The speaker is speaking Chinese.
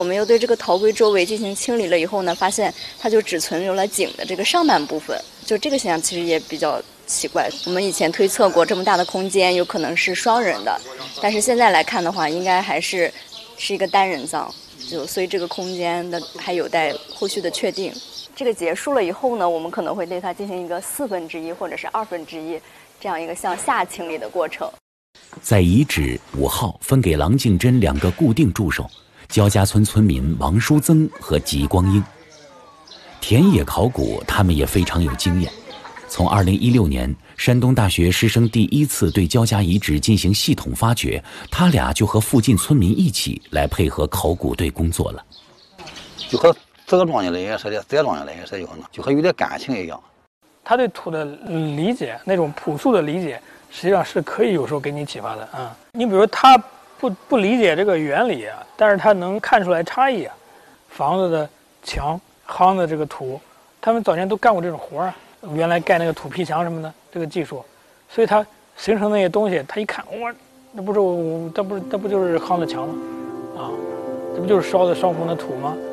我们又对这个陶龟周围进行清理了以后呢，发现它就只存留了井的这个上半部分，就这个现象其实也比较奇怪。我们以前推测过这么大的空间有可能是双人的，但是现在来看的话，应该还是一个单人葬，所以这个空间的还有待后续的确定。这个结束了以后呢，我们可能会对它进行一个1/4或者是1/2这样一个向下清理的过程。 在遗址5号分给郎敬珍2个固定助手，焦家村村民王书增和吉光英。田野考古他们也非常有经验。从2016年山东大学师生第1次对焦家遗址进行系统发掘，他俩就和附近村民一起来配合考古队工作了。 就和这个庄稼人也是的，这庄稼人也是有可能，就和有点感情一样。 他对土的理解，那种朴素的理解，实际上是可以有时候给你启发的啊。你比如说他不理解这个原理啊，但是他能看出来差异啊。房子的墙、夯的这个土，他们早年都干过这种活啊。原来盖那个土坯墙什么的，这个技术，所以它形成那些东西，他一看，哇，那不就是夯的墙吗？啊，这不就是烧红的土吗？